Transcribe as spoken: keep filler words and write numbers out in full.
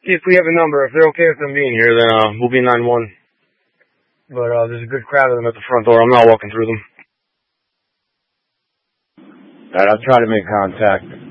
See if we have a number. If they're okay with them being here, then uh, we'll be nine one. But uh, there's a good crowd of them at the front door. I'm not walking through them. All right, I'll try to make contact.